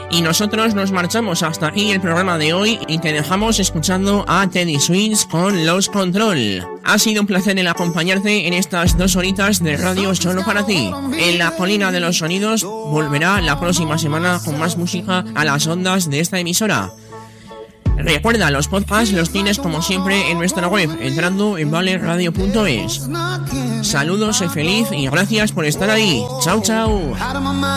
Y nosotros nos marchamos hasta aquí el programa de hoy y te dejamos escuchando a Teddy Swims con Lost Control. Ha sido un placer el acompañarte en estas 2 horitas de radio solo para ti. En la colina de los sonidos volverá la próxima semana con más música a las ondas de esta emisora. Recuerda, los podcasts los tienes como siempre en nuestra web, entrando en valeradio.es. Saludos, sé feliz y gracias por estar ahí. Chao, chao.